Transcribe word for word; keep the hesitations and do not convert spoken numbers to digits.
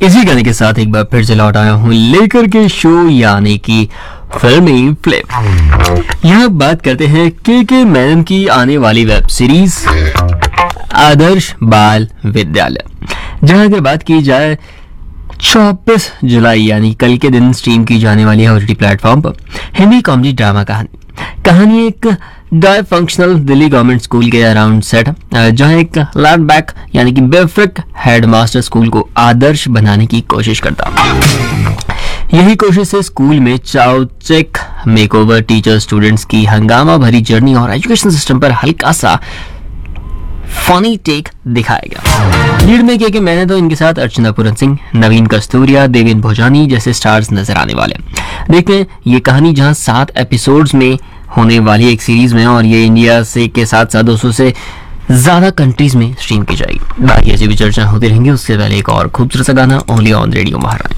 इसी गाने के साथ एक बार फिर से लौट आया हूँ लेकर के शो यानी कि फिल्मी फ्लिप। यहाँ बात करते हैं के के मेनन की आने वाली वेब सीरीज आदर्श बाल विद्यालय, जहाँ अगर बात की जाए चौबीस जुलाई यानी कल के दिन स्ट्रीम की जाने वाली है ओटीटी प्लेटफॉर्म पर हिंदी कॉमेडी ड्रामा कहानी। कहानी एक die functional Delhi government school के अराउंड सेट है, जहां एक लैड बैक यानी कि बेफ्रिक हेडमास्टर स्कूल को आदर्श बनाने की कोशिश करता है। यही कोशिश से स्कूल में चाउचेक मेकओवर टीचर स्टूडेंट्स की हंगामा भरी जर्नी और एजुकेशन सिस्टम पर हल्का सा फनी टेक दिखाएगा। लीड में के के मैंने तो इनके साथ अर्चना पूरन सिंह, नवीन कस्तूरिया, देवेन भोजानी जैसे स्टार्स नजर आने वाले। देखते हैं ये कहानी जहां सात एपिसोड्स में होने वाली एक सीरीज में, और ये इंडिया से के साथ साथ दो सौ से ज्यादा कंट्रीज में स्ट्रीम की जाएगी। बाकी ऐसी भी चर्चा होती रहेंगी। उससे पहले एक और खूबसूरत सा गाना ओनली ऑन रेडियो महारानी।